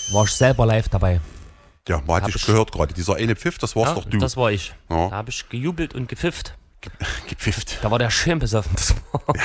War ich selber live dabei. Ja, man hat dich gehört gerade. Dieser eine Pfiff, das war's doch du. Das war ich. Ja. Da habe ich gejubelt und gepfifft. Gepfifft. Da war der schön besoffen. Das war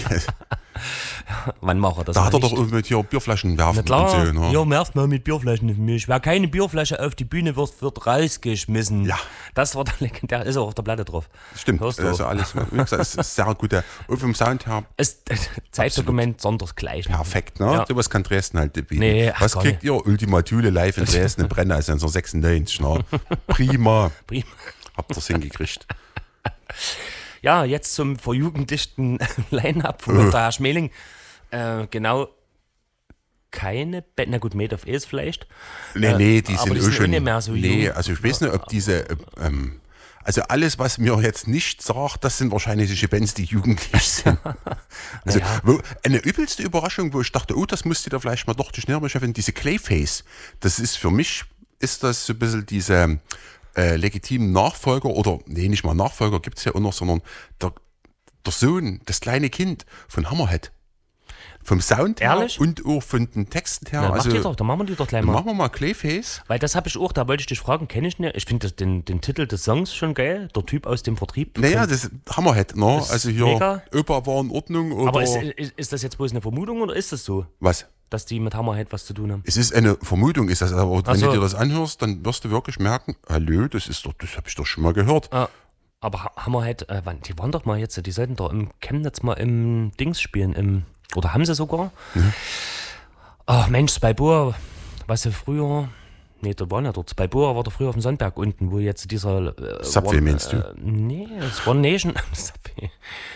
wann macht er das? Da hat er doch mit hier Bierflaschen werfen. Na klar, und so, ne? ja, werft mal mit Bierflaschen auf mich. Wer keine Bierflasche auf die Bühne wirft, wird rausgeschmissen. Ja. Das war der legendär, ist auch auf der Platte drauf. Stimmt, Hörst du also auch. alles, wie gesagt, es ist sehr gut. Und vom Sound her Ist Zeitdokument sondersgleichen. perfekt, ne? Ja. Sowas kann Dresden halt bieten. Nee, ach, was gar kriegt ihr? Ultima Thule live in Dresden in Brenner, also 1996, ne? Prima. Prima. Habt ihr's hingekriegt. Ja, jetzt zum verjugendlichten Line-Up von der Herr Schmeling. Genau, keine Band, na gut, Made of Ace vielleicht. Nee, die aber sind die auch sind schon. nicht mehr so nee, jung. also ich weiß nicht, ob diese. Also alles, was mir jetzt nicht sagt, das sind wahrscheinlich solche Bands, die jugendlich sind. Also eine übelste Überraschung, wo ich dachte, oh, das musst du da vielleicht mal doch die Schnärmchefin, diese Clayface. Das ist für mich, ist das so ein bisschen diese legitimen Nachfolger, oder nee, nicht mal Nachfolger gibt es ja auch noch, sondern der Sohn, das kleine Kind von Hammerhead. Vom Sound her Ehrlich? und auch von den Texten her. Ja, also, da machen wir die doch gleich mal. machen wir mal Clayface. Weil das habe ich auch, da wollte ich dich fragen, kenne ich nicht. Ich finde den Titel des Songs schon geil, der Typ aus dem Vertrieb. Naja, das ist Hammerhead, ne? Ist Also hier, mega. Opa war in Ordnung oder. Aber ist das jetzt bloß eine Vermutung oder ist das so, was? dass die mit Hammerhead was zu tun haben? Es ist eine Vermutung, ist das, aber wenn so. du dir das anhörst, dann wirst du wirklich merken, hallo, das habe ich doch schon mal gehört. Aber Hammerhead, die waren doch mal jetzt, die sollten doch im Chemnitz mal im Dings spielen, oder haben sie sogar? Ach Mensch, Spalboa, was sie früher, nee, da waren ja dort, Spalboa war doch früher auf dem Sonnberg unten, wo jetzt dieser Subway meinst du? Nee, das One Nation, Subway.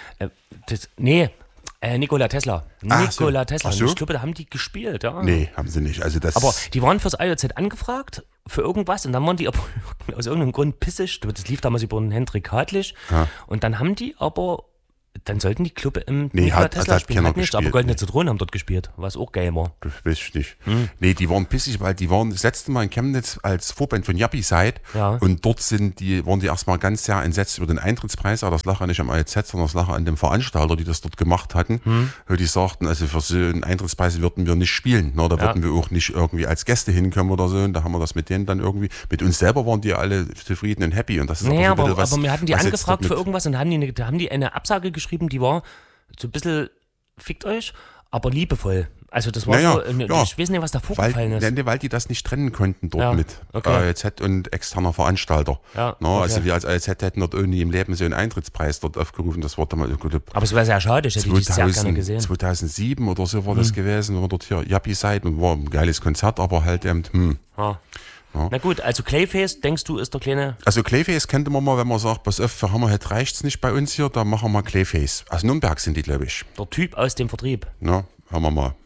Nikola Tesla. Nikola Tesla. Ach so? Ich glaube, da haben die gespielt, ja. Nee, haben sie nicht. Also das. Aber die waren fürs IOZ angefragt, für irgendwas, und dann waren die aber aus irgendeinem Grund pissig. Das lief damals über den Hendrik Hartlich. Ja. Und dann haben die aber, dann sollten die Club im Nee, Nikola hat Tesla spielen. keiner Hat nicht, gespielt, aber Goldene nee. Zitronen haben dort gespielt, was auch geil war. Das weiß ich nicht. Nee, die waren pissig, weil die waren das letzte Mal in Chemnitz als Vorband von Yuppie Side. Ja. Und dort waren die erstmal ganz sehr entsetzt über den Eintrittspreis, aber das lag ja nicht am IZ, sondern das lag an dem Veranstalter, die das dort gemacht hatten. Weil die sagten, also für so einen Eintrittspreis würden wir nicht spielen. Ne? Da würden wir auch nicht irgendwie als Gäste hinkommen oder so. Und da haben wir das mit denen dann irgendwie, mit uns selber waren die alle zufrieden und happy. Und das ist Nee, aber, so ein bisschen was, aber wir hatten die was jetzt angefragt dort für mit- irgendwas und da haben die eine Absage geschrieben, die war so ein bisschen, fickt euch, aber liebevoll. Also das war Naja, so, ja. ich weiß nicht, was da vorgefallen ist. Weil die das nicht trennen konnten dort Ja, mit okay. ALZ und externer Veranstalter. Ja, No, okay. Also wir als ALZ hätten dort nie im Leben so einen Eintrittspreis dort aufgerufen. Das war damals Aber es wäre sehr schade, ich hätte die sehr gerne gesehen. 2007 oder so war das gewesen. War dort hier Yuppie Side und war ein geiles Konzert, aber halt eben, Ja. Na gut, also Clayface, denkst du, ist der kleine... Also Clayface könnte man mal, wenn man sagt, pass auf, für Hammerhead reicht's nicht bei uns hier, dann machen wir mal Clayface. Aus Nürnberg sind die, glaube ich. Der Typ aus dem Vertrieb. Na, haben wir mal.